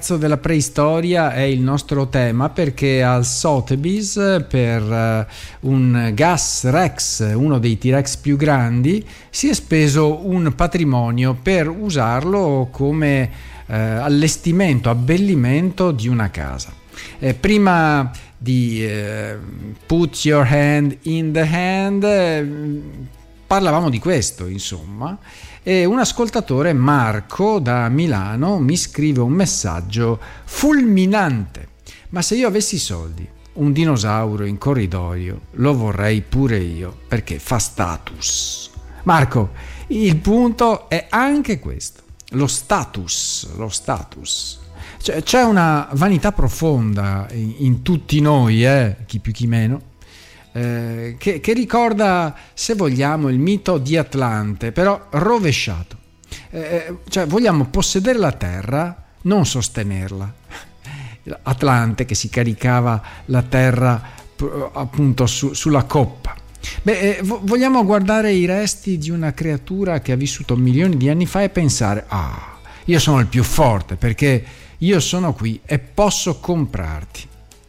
pezzo della preistoria è il nostro tema, perché al Sotheby's, per un Gas Rex, uno dei T-Rex più grandi, si è speso un patrimonio per usarlo come allestimento, abbellimento di una casa. Prima di Put Your Hand in the Hand, parlavamo di questo, insomma, e un ascoltatore, Marco da Milano, mi scrive un messaggio fulminante: ma se io avessi soldi, un dinosauro in corridoio lo vorrei pure io, perché fa status. Marco, il punto è anche questo, lo status. C'è una vanità profonda in tutti noi, chi più chi meno, che ricorda, se vogliamo, il mito di Atlante, però rovesciato. Cioè vogliamo possedere la terra, non sostenerla. Atlante che si caricava la terra appunto sulla coppa. Vogliamo guardare i resti di una creatura che ha vissuto milioni di anni fa e pensare: io sono il più forte perché io sono qui e posso comprarti.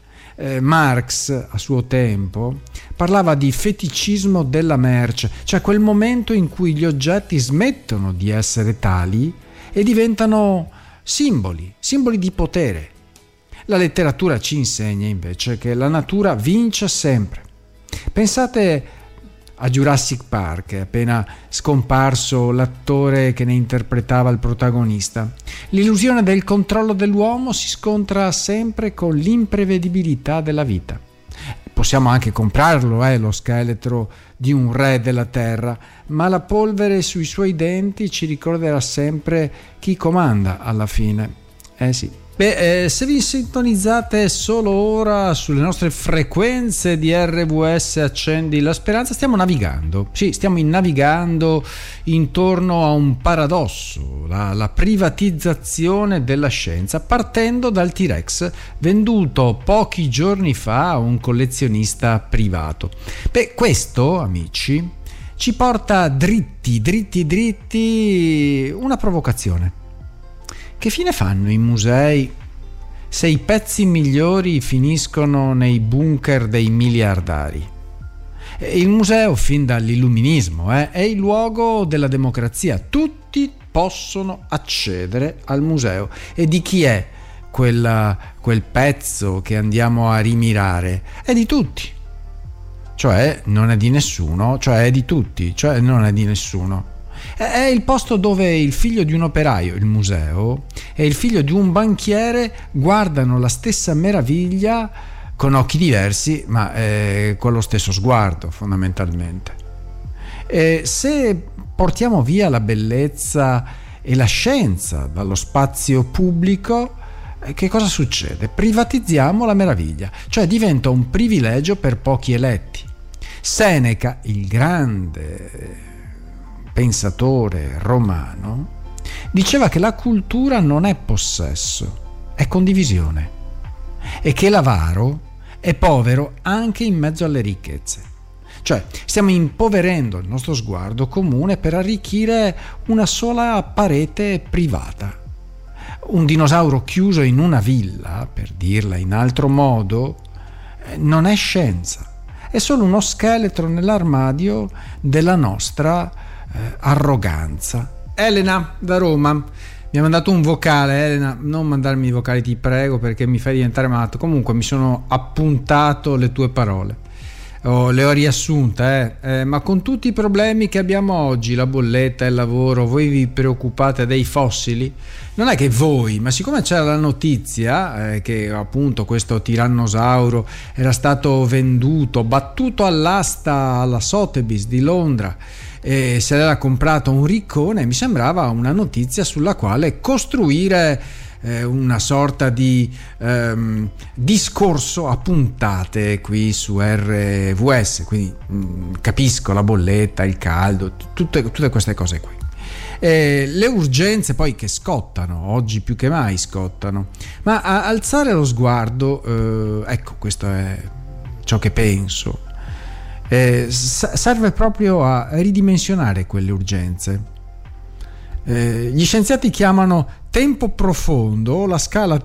Marx a suo tempo parlava di feticismo della merce, cioè quel momento in cui gli oggetti smettono di essere tali e diventano simboli di potere. La letteratura ci insegna invece che la natura vince sempre. Pensate a Jurassic Park, è appena scomparso l'attore che ne interpretava il protagonista. L'illusione del controllo dell'uomo si scontra sempre con l'imprevedibilità della vita. Possiamo anche comprarlo, lo scheletro di un re della terra, ma la polvere sui suoi denti ci ricorderà sempre chi comanda alla fine. Sì. Se vi sintonizzate solo ora sulle nostre frequenze di RVS Accendi la Speranza, stiamo navigando intorno a un paradosso, la privatizzazione della scienza, partendo dal T-Rex venduto pochi giorni fa a un collezionista privato. Questo, amici, ci porta dritti una provocazione. Che fine fanno i musei se i pezzi migliori finiscono nei bunker dei miliardari? Il museo, fin dall'illuminismo, è il luogo della democrazia. Tutti possono accedere al museo. E di chi è quel pezzo che andiamo a rimirare? È di tutti. Cioè non è di nessuno, cioè è di tutti, cioè non è di nessuno. È il posto dove il figlio di un operaio, il museo, e il figlio di un banchiere guardano la stessa meraviglia con occhi diversi, ma con lo stesso sguardo, fondamentalmente. Se portiamo via la bellezza e la scienza dallo spazio pubblico, che cosa succede? Privatizziamo la meraviglia, cioè diventa un privilegio per pochi eletti. Seneca, il grande pensatore romano, diceva che la cultura non è possesso, è condivisione, e che l'avaro è povero anche in mezzo alle ricchezze. Cioè stiamo impoverendo il nostro sguardo comune per arricchire una sola parete privata. Un dinosauro chiuso in una villa, per dirla in altro modo, non è scienza, è solo uno scheletro nell'armadio della nostra arroganza. Elena da Roma mi ha mandato un vocale. Elena, non mandarmi i vocali, ti prego, perché mi fai diventare matto. Comunque mi sono appuntato le tue parole, le ho riassunte, ma con tutti i problemi che abbiamo oggi, la bolletta, il lavoro, voi vi preoccupate dei fossili? Non è che voi, ma siccome c'era la notizia che appunto questo tirannosauro era stato venduto, battuto all'asta alla Sotheby's di Londra, e se l'era comprato un riccone, mi sembrava una notizia sulla quale costruire una sorta di discorso a puntate qui su RVS. Quindi capisco la bolletta, il caldo, tutte queste cose qui, le urgenze poi che scottano, oggi più che mai scottano, ma a alzare lo sguardo, ecco, questo è ciò che penso, serve proprio a ridimensionare quelle urgenze. Gli scienziati chiamano tempo profondo la scala